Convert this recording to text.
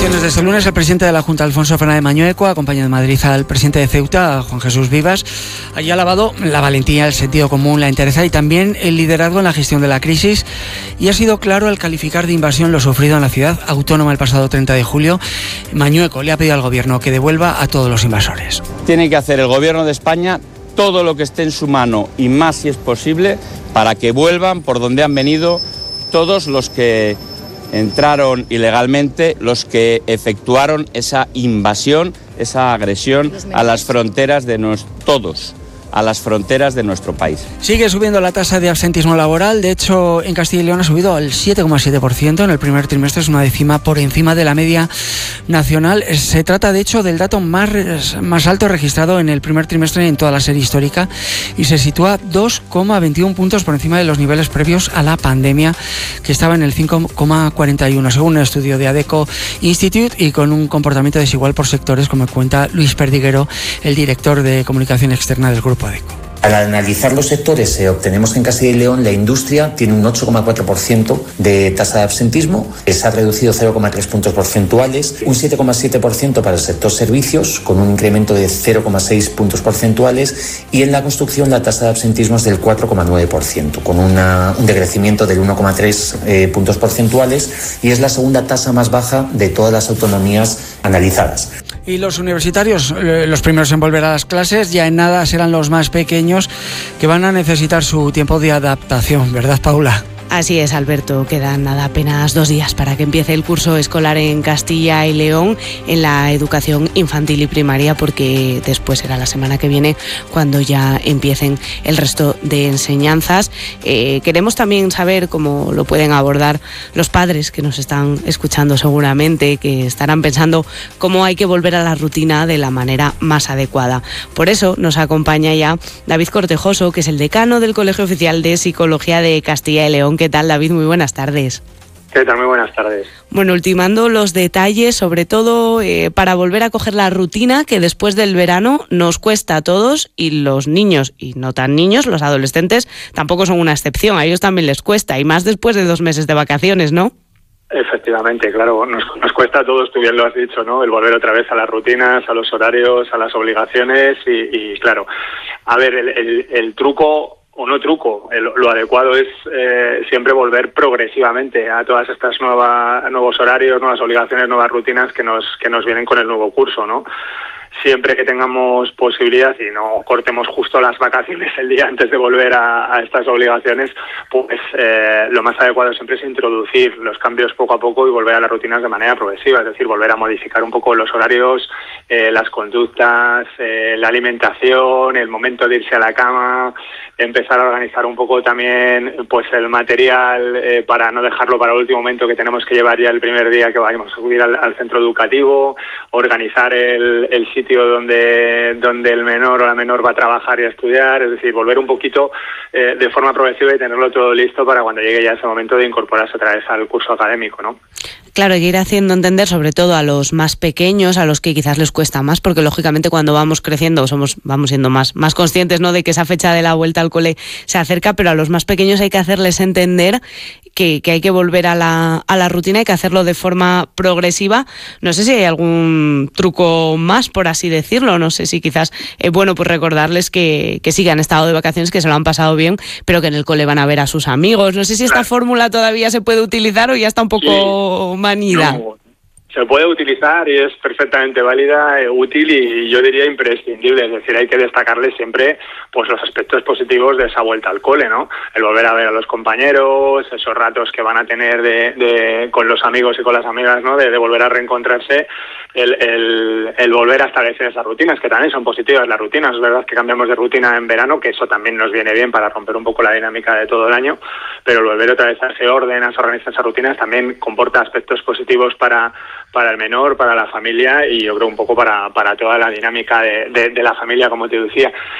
declaraciones de este lunes, el presidente de la Junta, Alfonso Fernández Mañueco, acompañado de Madrid al presidente de Ceuta, Juan Jesús Vivas, allí ha alabado la valentía, el sentido común, la entereza y también el liderazgo en la gestión de la crisis, y ha sido claro al calificar de invasión lo sufrido en la ciudad autónoma el pasado 30 de julio. Mañueco le ha pedido al gobierno que devuelva a todos los invasores. Tiene que hacer el gobierno de España todo lo que esté en su mano y más si es posible para que vuelvan por donde han venido todos los que entraron ilegalmente, los que efectuaron esa invasión, esa agresión a las fronteras de a las fronteras de nuestro país. Sigue subiendo la tasa de absentismo laboral. De hecho, en Castilla y León ha subido al 7,7% en el primer trimestre, es una décima por encima de la media nacional. Se trata, de hecho, del dato más alto registrado en el primer trimestre en toda la serie histórica y se sitúa 2,21 puntos por encima de los niveles previos a la pandemia, que estaba en el 5,41, según un estudio de ADECO Institute, y con un comportamiento desigual por sectores, como cuenta Luis Perdiguero, el director de comunicación externa del Grupo ADECO. Al analizar los sectores, obtenemos que en Castilla y León la industria tiene un 8,4% de tasa de absentismo, se ha reducido 0,3 puntos porcentuales, un 7,7% para el sector servicios, con un incremento de 0,6 puntos porcentuales, y en la construcción la tasa de absentismo es del 4,9%, con un decrecimiento del 1,3 puntos porcentuales, y es la segunda tasa más baja de todas las autonomías analizadas. Y los universitarios, los primeros en volver a las clases, ya en nada serán los más pequeños, que van a necesitar su tiempo de adaptación, ¿verdad, Paula? Así es, Alberto, quedan nada apenas 2 días para que empiece el curso escolar en Castilla y León en la educación infantil y primaria, porque después será la semana que viene cuando ya empiecen el resto de enseñanzas. Queremos también saber cómo lo pueden abordar los padres que nos están escuchando seguramente, que estarán pensando cómo hay que volver a la rutina de la manera más adecuada. Por eso nos acompaña ya David Cortejoso, que es el decano del Colegio Oficial de Psicología de Castilla y León. ¿Qué tal, David? Muy buenas tardes. ¿Qué tal? Muy buenas tardes. Bueno, ultimando los detalles, sobre todo para volver a coger la rutina que después del verano nos cuesta a todos, y los niños, y no tan niños, los adolescentes, tampoco son una excepción, a ellos también les cuesta, y más después de 2 meses de vacaciones, ¿no? Efectivamente, claro, nos cuesta a todos, tú bien lo has dicho, ¿no? El volver otra vez a las rutinas, a los horarios, a las obligaciones y claro, a ver, el truco... o no truco, lo adecuado es siempre volver progresivamente a todas estas nuevos horarios, nuevas obligaciones, nuevas rutinas que nos vienen con el nuevo curso, ¿no? Siempre que tengamos posibilidad y no cortemos justo las vacaciones el día antes de volver a estas obligaciones, pues lo más adecuado siempre es introducir los cambios poco a poco y volver a las rutinas de manera progresiva, es decir, volver a modificar un poco los horarios, las conductas, la alimentación, el momento de irse a la cama, empezar a organizar un poco también pues el material para no dejarlo para el último momento, que tenemos que llevar ya el primer día que vayamos a acudir al centro educativo, organizar el sitio donde el menor o la menor va a trabajar y a estudiar, es decir, volver un poquito de forma progresiva y tenerlo todo listo para cuando llegue ya ese momento de incorporarse otra vez al curso académico, ¿no? Claro, hay que ir haciendo entender sobre todo a los más pequeños, a los que quizás les cuesta más, porque lógicamente cuando vamos creciendo vamos siendo más conscientes, ¿no?, de que esa fecha de la vuelta al cole se acerca, pero a los más pequeños hay que hacerles entender que hay que volver a la rutina, hay que hacerlo de forma progresiva. No sé si hay algún truco más, por así decirlo, no sé si quizás pues recordarles que sí que han estado de vacaciones, que se lo han pasado bien, pero que en el cole van a ver a sus amigos. No sé si esta fórmula todavía se puede utilizar o ya está un poco manida. No, se puede utilizar y es perfectamente válida, útil y yo diría imprescindible. Es decir, hay que destacarle siempre pues los aspectos positivos de esa vuelta al cole, ¿no? El volver a ver a los compañeros, esos ratos que van a tener con los amigos y con las amigas, ¿no? De volver a reencontrarse, el volver a establecer esas rutinas, que también son positivas las rutinas. Es verdad que cambiamos de rutina en verano, que eso también nos viene bien para romper un poco la dinámica de todo el año, pero el volver otra vez a ese orden, a organizar esas rutinas, también comporta aspectos positivos para el menor, para la familia y yo creo un poco para toda la dinámica de la familia, como te decía.